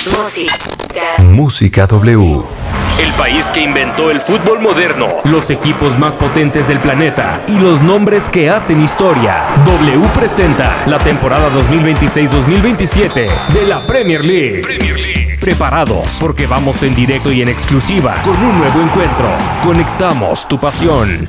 Música W. El país que inventó el fútbol moderno, los equipos más potentes del planeta y los nombres que hacen historia. W presenta la temporada 2026-2027 de la Premier League. Preparados, porque vamos en directo y en exclusiva con un nuevo encuentro. Conectamos tu pasión.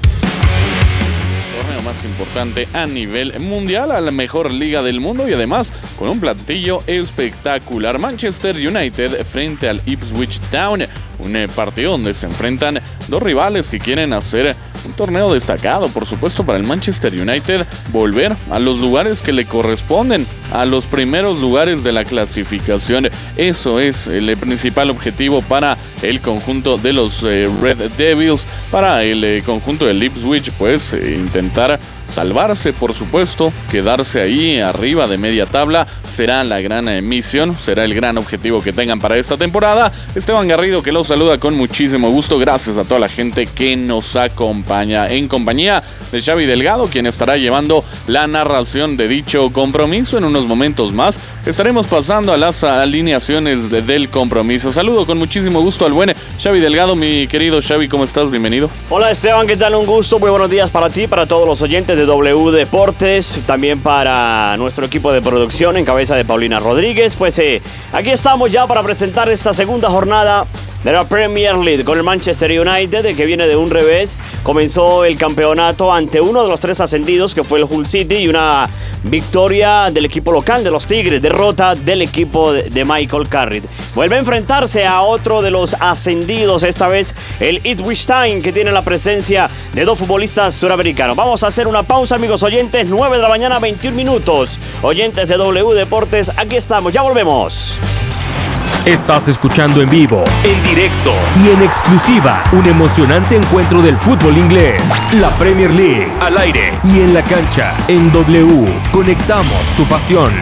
Más importante a nivel mundial, a la mejor liga del mundo y además con un platillo espectacular. Manchester United frente al Ipswich Town, un partido donde se enfrentan dos rivales que quieren hacer un torneo destacado, por supuesto, para el Manchester United, volver a los lugares que le corresponden, a los primeros lugares de la clasificación. Eso es el principal objetivo para el conjunto de los Red Devils, para el conjunto del Ipswich, pues intentar salvarse, por supuesto, quedarse ahí arriba de media tabla será la gran misión, será el gran objetivo que tengan para esta temporada. Esteban Garrido que los saluda con muchísimo gusto, gracias a toda la gente que nos acompaña, en compañía de Xavi Delgado, quien estará llevando la narración de dicho compromiso. En unos momentos más estaremos pasando a las alineaciones del compromiso. Saludo con muchísimo gusto al buen Xavi Delgado. Mi querido Xavi, ¿cómo estás? Bienvenido. Hola Esteban, ¿qué tal? Un gusto, muy buenos días para ti, para todos los oyentes de W Deportes, también para nuestro equipo de producción en cabeza de Paulina Rodríguez. Pues aquí estamos ya para presentar esta segunda jornada de la Premier League con el Manchester United, que viene de un revés. Comenzó el campeonato ante uno de los tres ascendidos, que fue el Hull City, y una victoria del equipo local de los Tigres, derrota del equipo de Michael Carrick. Vuelve a enfrentarse a otro de los ascendidos, esta vez el Ipswich Town, que tiene la presencia de dos futbolistas suramericanos. Vamos a hacer una pausa, amigos oyentes, 9 de la mañana, 21 minutos. Oyentes de W Deportes, aquí estamos, ya volvemos. Estás escuchando en vivo, en directo y en exclusiva un emocionante encuentro del fútbol inglés. La Premier League, al aire y en la cancha, en W. Conectamos tu pasión.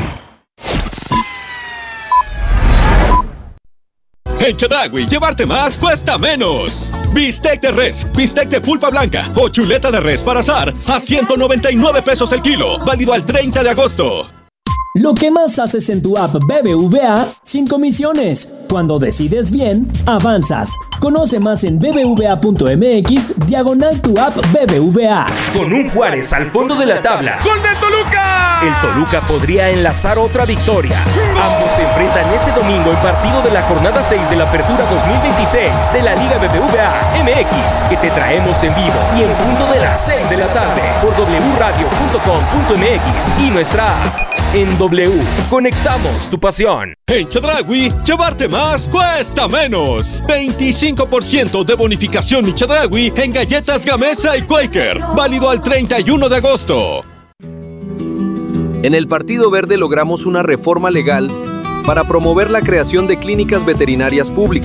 En Chedraui, llevarte más cuesta menos. Bistec de res, bistec de pulpa blanca o chuleta de res para asar a 199 pesos el kilo, válido al 30 de agosto. Lo que más haces en tu app BBVA sin comisiones. Cuando decides bien, avanzas. Conoce más en bbva.mx/tu app BBVA. Con un Juárez al fondo de la tabla. ¡Gol del Toluca! El Toluca podría enlazar otra victoria. Ambos se enfrentan este domingo en partido de la jornada 6 de la Apertura 2026 de la Liga BBVA MX, que te traemos en vivo y en punto de las 6 de la tarde por wradio.com.mx y nuestra app. En W, conectamos tu pasión. En Chedraui, llevarte más cuesta menos. 25% de bonificación en Chedraui en galletas Gamesa y Quaker. Válido al 31 de agosto. En el Partido Verde logramos una reforma legal para promover la creación de clínicas veterinarias públicas.